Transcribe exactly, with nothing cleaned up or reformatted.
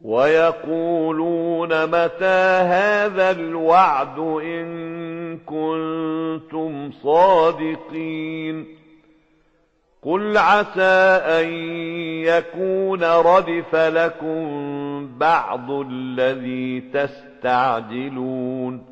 ويقولون متى هذا الوعد إن كنتم صادقين قل عسى أن يكون ردف لكم بعض الذي تستعجلون